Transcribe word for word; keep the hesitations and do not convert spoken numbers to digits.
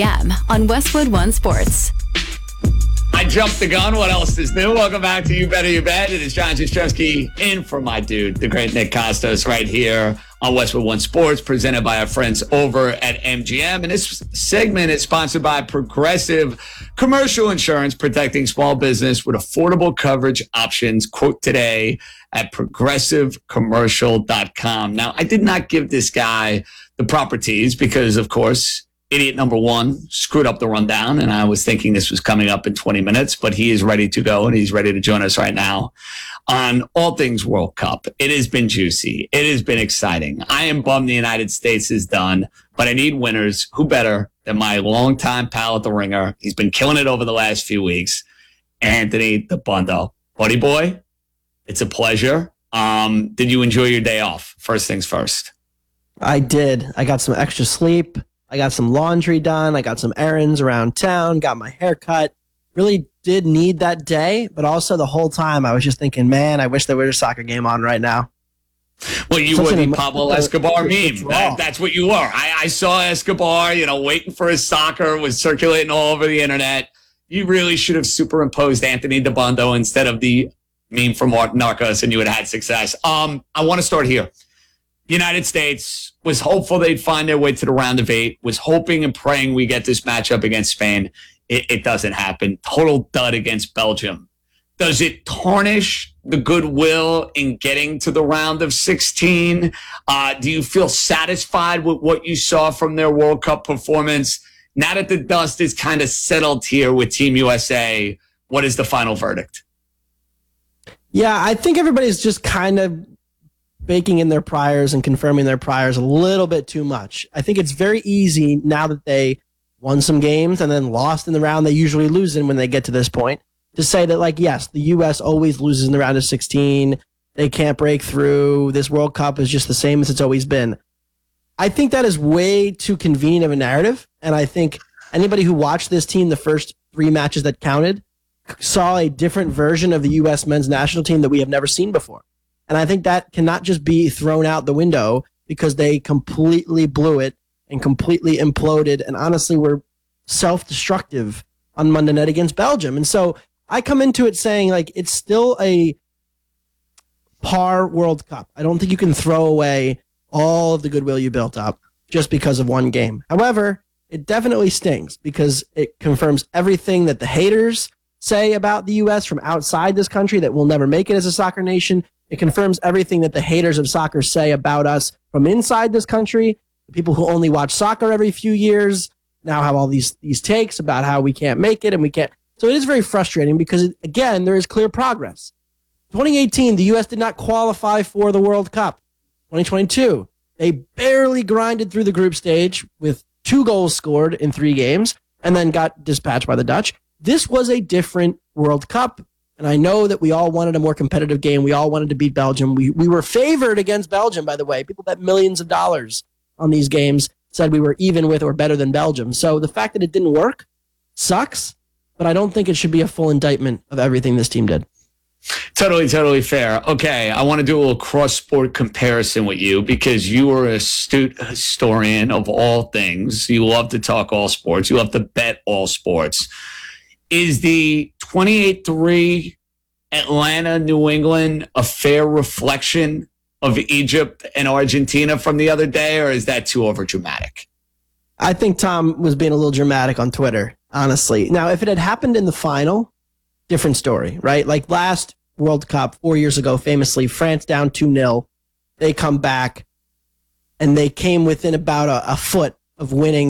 p.m. on Westwood One Sports. I jumped the gun. What else is new? Welcome back to You Better You Bet. It is John Jastrzewski in for my dude, the great Nick Costos, right here on Westwood One Sports, presented by our friends over at M G M. And this segment is sponsored by Progressive Commercial Insurance, protecting small business with affordable coverage options. Quote today at progressive commercial dot com. Now, I did not give this guy the properties because, of course, idiot number one screwed up the rundown, and I was thinking this was coming up in twenty minutes, but he is ready to go, and he's ready to join us right now on all things World Cup. It has been juicy. It has been exciting. I am bummed the United States is done, but I need winners. Who better than my longtime pal at the Ringer? He's been killing it over the last few weeks. Anthony Dabbundo. Buddy boy, it's a pleasure. Um, did you enjoy your day off? First things first. I did. I got some extra sleep. I got some laundry done. I got some errands around town, got my hair cut. Really did need that day, but also the whole time I was just thinking, man, I wish there was a soccer game on right now. Well, you Such were the an, Pablo uh, Escobar meme. That, that's what you were. I, I saw Escobar, you know, waiting for his soccer, was circulating all over the internet. You really should have superimposed Anthony Dabbundo instead of the meme from Narcos, and you would have had success. Um, I want to start here. United States was hopeful they'd find their way to the round of eight, was hoping and praying we get this matchup against Spain. It, it doesn't happen. Total dud against Belgium. Does it tarnish the goodwill in getting to the round of sixteen? Uh, do you feel satisfied with what you saw from their World Cup performance? Now that the dust is kind of settled here with Team U S A, what is the final verdict? Yeah, I think everybody's just kind of baking in their priors and confirming their priors a little bit too much. I think it's very easy now that they won some games and then lost in the round they usually lose in when they get to this point to say that, like, yes, the U S always loses in the round of sixteen. They can't break through. This World Cup is just the same as it's always been. I think that is way too convenient of a narrative. And I think anybody who watched this team the first three matches that counted saw a different version of the U S men's national team that we have never seen before. And I think that cannot just be thrown out the window because they completely blew it and completely imploded and honestly were self-destructive on Monday night against Belgium. And so I come into it saying, like, it's still a par World Cup. I don't think you can throw away all of the goodwill you built up just because of one game. However, it definitely stings because it confirms everything that the haters say about the U S from outside this country, that we'll never make it as a soccer nation. It confirms everything that the haters of soccer say about us from inside this country. The people who only watch soccer every few years now have all these these takes about how we can't make it and we can't. So it is very frustrating because, again, there is clear progress. twenty eighteen, the U S did not qualify for the World Cup. twenty twenty-two, they barely grinded through the group stage with two goals scored in three games and then got dispatched by the Dutch. This was a different World Cup. And I know that we all wanted a more competitive game. We all wanted to beat Belgium. We we were favored against Belgium, by the way. People bet millions of dollars on these games, said we were even with or better than Belgium. So the fact that it didn't work sucks, but I don't think it should be a full indictment of everything this team did. Totally, totally fair. Okay, I want to do a little cross-sport comparison with you because you are an astute historian of all things. You love to talk all sports. You love to bet all sports. Is the twenty-eight three Atlanta, New England a fair reflection of Egypt and Argentina from the other day, or is that too overdramatic? I think Tom was being a little dramatic on Twitter, honestly. Now, if it had happened in the final, different story, right? Like last World Cup, four years ago, famously, France down two nil. They come back, and they came within about a, a foot of winning